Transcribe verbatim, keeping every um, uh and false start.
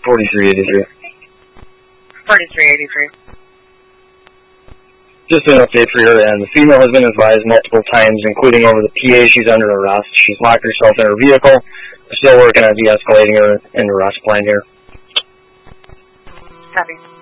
forty-three eighty-three. forty-three eighty-three. Just an update for your end. The female has been advised multiple times, including over the P A, she's under arrest. She's locked herself in her vehicle. We're still working on de-escalating her in the arrest plan here. Copy.